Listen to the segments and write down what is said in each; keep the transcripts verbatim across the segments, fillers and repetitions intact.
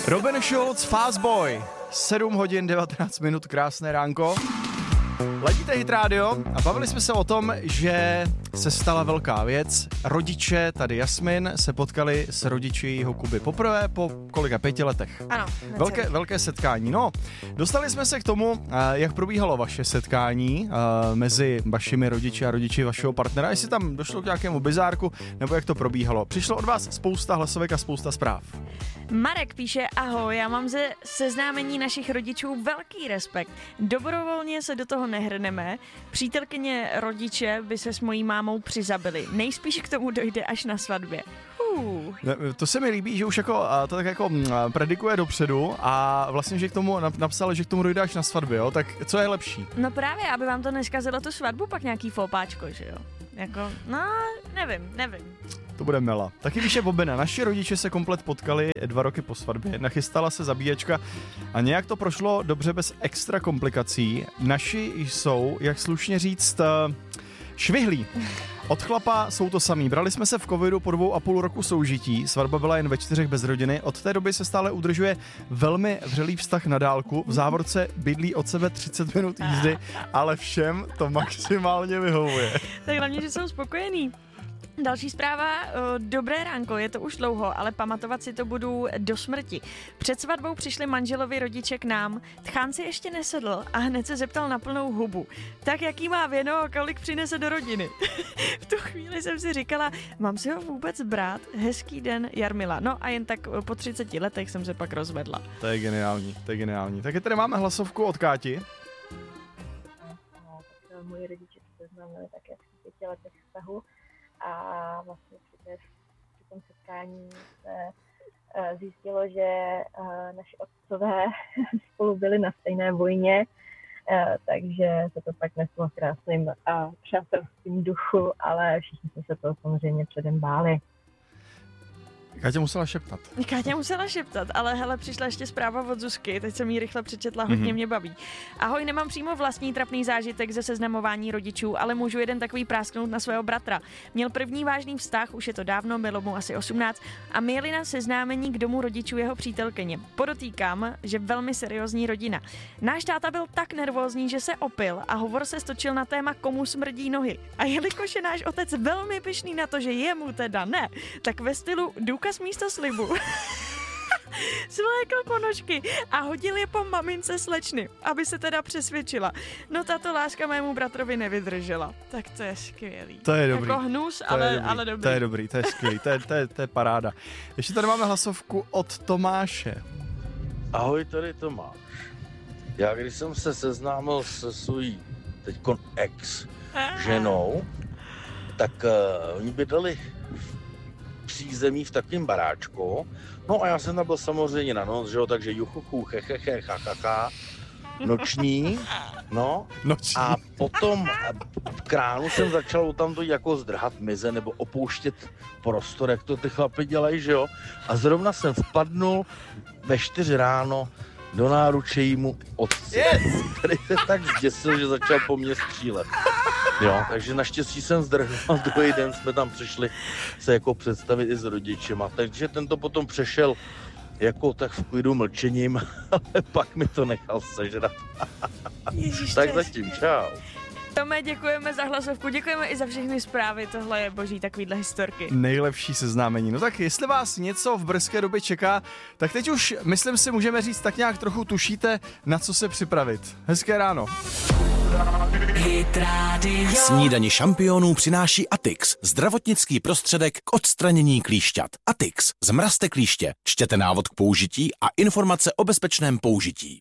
Robin Schulz, Fastboy. sedm hodin devatenáct minut, krásné ránko. Ladíte Hit Radio a bavili jsme se o tom, že se stala velká věc. Rodiče, tady Jasmin, se potkali s rodiči jeho Kuby poprvé po kolika pěti letech. Ano. Velké, velké setkání. No, dostali jsme se k tomu, jak probíhalo vaše setkání mezi vašimi rodiči a rodiči vašeho partnera. Jestli tam došlo k nějakému bizárku, nebo jak to probíhalo. Přišlo od vás spousta hlasovek a spousta zpráv. Marek píše, ahoj, já mám ze seznámení našich rodičů velký respekt. Dobrovolně se do toho nehrneme. Přítelkyně rodiče by se s mojí mámou přizabili. Nejspíš k tomu dojde až na svatbě. Uh. To se mi líbí, že už jako, to tak jako predikuje dopředu a vlastně, že k tomu napsal, že k tomu dojde až na svatbě, jo? Tak co je lepší? No právě, aby vám to neskazilo tu svatbu, pak nějaký fopáčko, že jo? Jako, no, nevím, nevím. To bude mela. Taky píše Bobina, naši rodiče se komplet potkali dva roky po svatbě, nachystala se zabíječka a nějak to prošlo dobře bez extra komplikací. Naši jsou, jak slušně říct, švihlí. Od chlapa jsou to samý. Brali jsme se v covidu po dvou a půl roku soužití, svatba byla jen ve čtyřech bez rodiny, od té doby se stále udržuje velmi vřelý vztah na dálku, v závorce bydlí od sebe třicet minut jízdy, ale všem to maximálně vyhovuje. Tak hlavně, že jsou spokojení. Další zpráva, dobré ránko, je to už dlouho, ale pamatovat si to budu do smrti. Před svatbou přišli manželovi rodiče k nám, tchán si ještě nesedl a hned se zeptal na plnou hubu. Tak jaký má věno a kolik přinese do rodiny? V tu chvíli jsem si říkala, mám si ho vůbec brát? Hezký den, Jarmila. No a jen tak po třiceti letech jsem se pak rozvedla. To je geniální, to je geniální. Tak tady máme hlasovku od Káti. No, tak moji rodiče se znamenali také v pěti letech vztahu. A vlastně při, té, při tom setkání se uh, zjistilo, že uh, naši otcové spolu byli na stejné vojně, uh, takže se to pak neslo v krásným a přátelským duchu, ale všichni jsme se toho samozřejmě předem báli. Káťa musela šeptat. Káťa musela šeptat, ale hele, přišla ještě zpráva od Zuzky, teď jsem ji rychle přečetla, hodně mm-hmm. mě baví. Ahoj, nemám přímo vlastní trapný zážitek ze seznamování rodičů, ale můžu jeden takový prásknout na svého bratra. Měl první vážný vztah, už je to dávno, bylo mu asi osmnáct, a my jeli na seznámení k domu rodičů jeho přítelkyně. Podotýkám, že velmi seriózní rodina. Náš táta byl tak nervózní, že se opil a hovor se stočil na téma, komu smrdí nohy. A jelikož je náš otec velmi pyšný na to, že jemu teda ne, tak ve stylu důkaz místo slibu svlékl ponožky a hodil je po mamince slečny, aby se teda přesvědčila. No tato láska mému bratrovi nevydržela. Tak to je skvělý. To je dobrý. Jako hnus, to ale, dobrý. ale dobrý. To je dobrý, to je skvělý, to je, to je, to je paráda. Ještě tady máme hlasovku od Tomáše. Ahoj, tady Tomáš. Já když jsem se seznámil se svojí teďkon ex ženou, tak uh, oni bydleli přízemí v takovém baráčku. No a já jsem tam byl samozřejmě na noc, že jo, takže juchuchu, hehehe, chachacha, noční, no. Noční. A potom v kránu jsem začal tam to jako zdrhat mize nebo opouštět prostor, jak to ty chlapi dělají, že jo. A zrovna jsem vpadnul ve čtyři ráno do náruče jímu otci, yes! který se tak zděsil, že začal po mně střílet. Jo, takže naštěstí jsem zdrhl a druhý den jsme tam přišli se jako představit i s rodičema, takže ten to potom přešel jako tak v klidu mlčením, ale pak mi to nechal sežrat. Ježiš, tak zatím, čau. Tome, děkujeme za hlasovku, děkujeme i za všechny zprávy, tohle je boží takovýhle historky. Nejlepší seznámení. No tak jestli vás něco v brzké době čeká, tak teď už, myslím si, můžeme říct, tak nějak trochu tušíte, na co se připravit. Hezké ráno. Snídani šampionů přináší Atix, zdravotnický prostředek k odstranění klíšťat. Atix, zmrazte klíště, čtěte návod k použití a informace o bezpečném použití.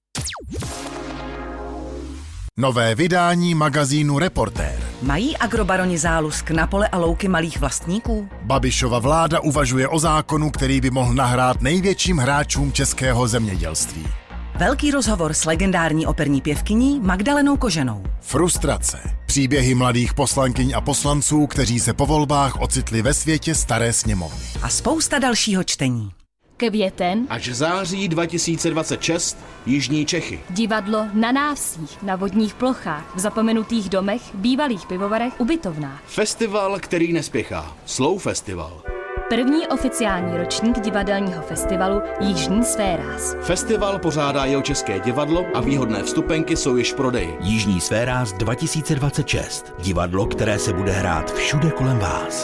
Nové vydání magazínu Reportér. Mají agrobaroni zálusk na pole a louky malých vlastníků? Babišova vláda uvažuje o zákonu, který by mohl nahrát největším hráčům českého zemědělství. Velký rozhovor s legendární operní pěvkyní Magdalenou Koženou. Frustrace. Příběhy mladých poslankyň a poslanců, kteří se po volbách ocitli ve světě staré sněmovny. A spousta dalšího čtení. Květen až září dva tisíce dvacet šest Jižní Čechy. Divadlo na návsích, na vodních plochách, v zapomenutých domech, bývalých pivovarech, ubytovnách. Festival, který nespěchá. Slow Festival. První oficiální ročník divadelního festivalu Jižní Sféráz. Festival pořádá Jihočeské divadlo a výhodné vstupenky jsou již v prodeji. Jižní Sféráz dva tisíce dvacet šest. Divadlo, které se bude hrát všude kolem vás.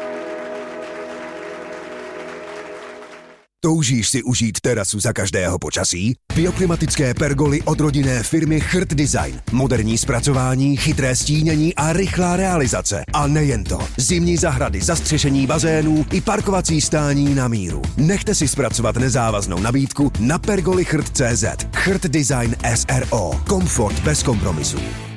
Toužíš si užít terasu za každého počasí? Bioklimatické pergoly od rodinné firmy Chrt Design. Moderní zpracování, chytré stínění a rychlá realizace. A nejen to. Zimní zahrady, zastřešení bazénů i parkovací stání na míru. Nechte si zpracovat nezávaznou nabídku na pergoly chrt tečka cé zet. Chrt Design S R O. Komfort bez kompromisů.